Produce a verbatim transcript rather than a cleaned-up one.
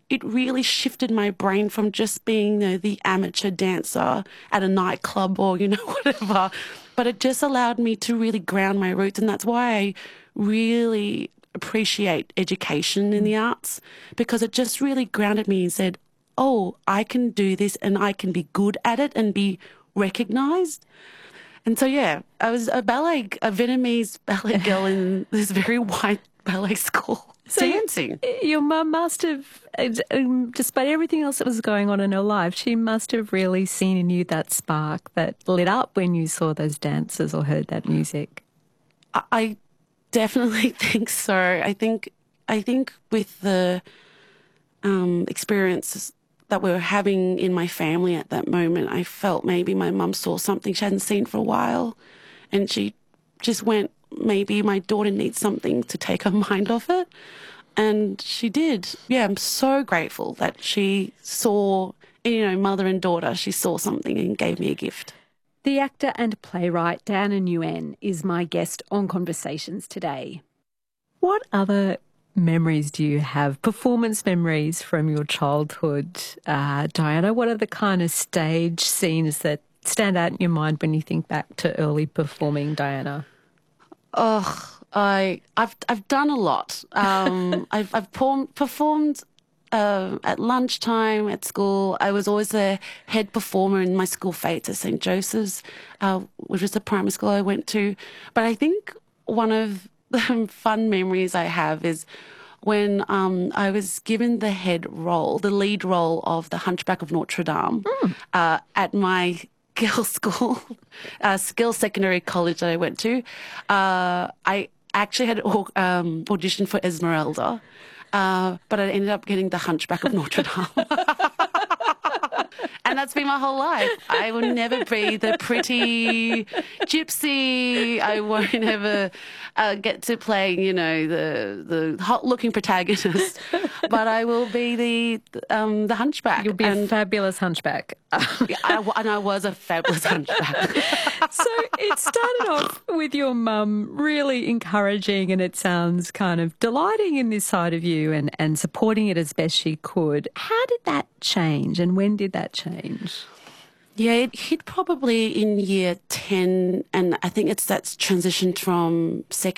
it really shifted my brain from just being, you know, the amateur dancer at a nightclub or, you know, whatever. But it just allowed me to really ground my roots. And that's why I really appreciate education in the arts, because it just really grounded me and said, oh, I can do this and I can be good at it and be recognised. And so, yeah, I was a ballet, a Vietnamese ballet girl in this very white ballet school. So dancing. Your mum must have, um, despite everything else that was going on in her life, she must have really seen in you that spark that lit up when you saw those dances or heard that music. I, I definitely think so. I think I think with the um, experiences that we were having in my family at that moment, I felt maybe my mum saw something she hadn't seen for a while, and she just went, maybe my daughter needs something to take her mind off it. And she did. Yeah, I'm so grateful that she saw, you know, mother and daughter, she saw something and gave me a gift. The actor and playwright Diana Nguyen is my guest on Conversations today. What other memories do you have, performance memories from your childhood, uh, Diana? What are the kind of stage scenes that stand out in your mind when you think back to early performing, Diana? Oh, I I've I've done a lot. Um, I've I've performed, performed uh, at lunchtime at school. I was always the head performer in my school fetes at Saint Joseph's, uh, which was the primary school I went to. But I think one of the fun memories I have is when um, I was given the head role, the lead role of the Hunchback of Notre Dame mm. uh, at my girls' school, uh, Skills Secondary College that I went to. Uh, I actually had um, auditioned for Esmeralda, uh, but I ended up getting the Hunchback of Notre Dame. And that's been my whole life. I will never be the pretty gypsy. I won't ever uh, get to play, you know, the the hot-looking protagonist. But I will be the um, the hunchback. You'll be and, a fabulous hunchback. yeah, I, and I was a fabulous hunchback. So it started off with your mum really encouraging, and it sounds kind of delighting in this side of you and, and supporting it as best she could. How did that change, and when did that change? Yeah, it hit probably in year ten, and I think it's that's transitioned from second